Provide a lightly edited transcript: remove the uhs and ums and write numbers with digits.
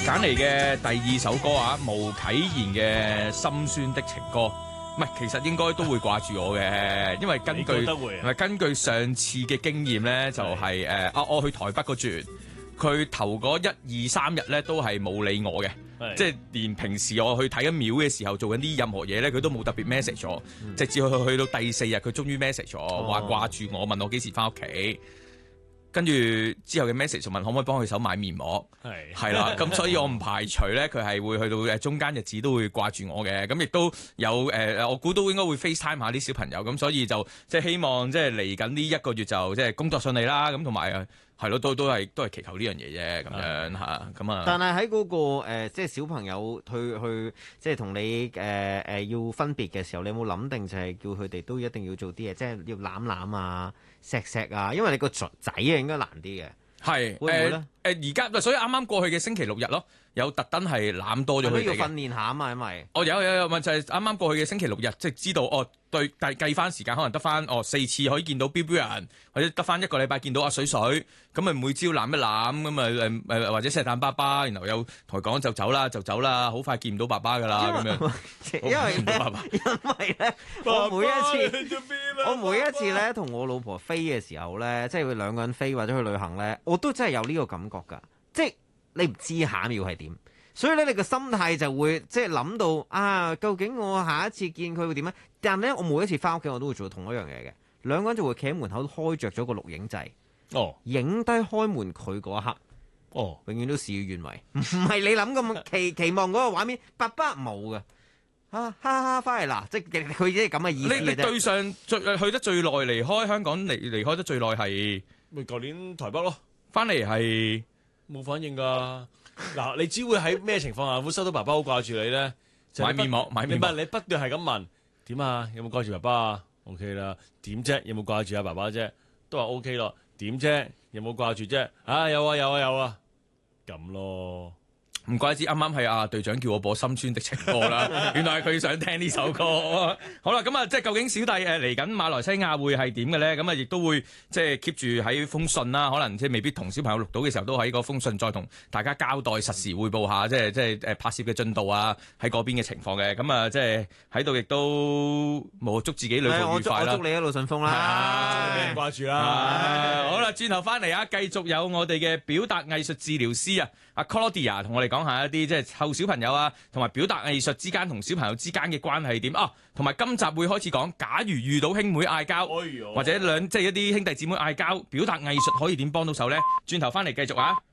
揀嚟嘅第二首歌啊，巫啟賢嘅《心酸的情歌》，唔係，其實應該都會掛住我嘅，因為根據上次嘅經驗咧，就係我去台北嗰轉，佢頭嗰1、2、3日咧都係冇理我嘅，即係連平時我去睇緊廟嘅時候做緊啲任何嘢咧，佢都冇特別 message 我，直至去到第4日，佢終於 message 我，話掛住我，問我幾時翻屋企。跟住之後嘅 message 就問可唔可以幫佢手買面膜，係啦，咁所以我唔排除咧佢係會去到中間日子都會掛住我嘅，咁亦都有我估都應該會 FaceTime 下啲小朋友，咁所以就即係希望即係嚟緊呢1個月就即係工作順利啦，咁同埋係咯，都係祈求呢樣嘢啫，咁樣嚇，咁啊。 但係喺嗰個即係小朋友去即係同你要分別嘅時候，你有冇諗定就係叫佢哋都一定要做啲嘢，即係要攬攬啊、錫啊，因為你個仔啊應該難啲嘅。係會唔會咧？ 而家所以啱啱過去嘅星期6日咯，有特登係攬多咗佢哋嘅。 都要訓練下啊嘛，因為有咪就係啱啱過去嘅星期6日，即係知道對計翻時間，可能得翻4次可以見到標人，或者得翻1個禮拜見到阿水，咁咪每朝攬一攬咁啊或者錫啖爸爸，然後又同佢講就走啦，好快見唔到爸爸噶啦咁樣。 因為咧，我每一次咧同我老婆飛嘅時候咧，即係佢2個人飛或者去旅行咧，我都真係有呢個感覺㗎，即係你唔知下一秒係點。所以咧，你個心態就會即係諗到啊，究竟我下一次見佢會點咧？但係咧，我每一次翻屋企我都會做同一樣嘢嘅，2個人就會企喺門口開着咗個錄影掣，影低開門佢嗰一刻，永遠都事與願違，唔係你諗咁期望嗰個畫面，爸爸冇嘅，哈哈翻嚟啦，即係佢即係咁嘅意思嘅啫。 你對上去得最耐離開香港離開得最耐係咪舊年台北咯， 翻嚟係冇反應㗎。嗱，你只會喺咩情況下會收到爸爸好掛住你咧？ 買面膜， 你不斷係咁問點啊？有冇掛住爸爸啊 ？OK 啦，點啫？有冇掛住阿爸爸啫？都話 OK 咯。點啫？有冇掛住啫？有啊，咁咯。 唔怪之啱啱係阿隊長叫我播心酸的情歌啦，原來係佢想聽呢首歌。好啦，咁啊，即係究竟小弟嚟緊馬來西亞會係點嘅咧？咁啊，亦都會即係 keep 住喺封信啦，可能即係未必同小朋友錄到嘅時候，都喺嗰封信再同大家交代實時匯報下，即係拍攝嘅進度啊，喺嗰邊嘅情況嘅。咁啊，即係喺度亦都冇祝自己旅途愉快啦。 我祝你一路順風啦， 俾人掛住啦。 好啦，轉頭翻嚟啊，繼續有我哋嘅表達藝術治療師啊，阿 Claudia 同我哋講下一啲即係湊小朋友啊，同埋表達藝術之間同小朋友之間嘅關係點啊，同埋今集會開始講，假如遇到兄妹嗌交，或者即係一啲兄弟姊妹嗌交，表達藝術可以點幫到手呢？轉頭翻嚟繼續啊！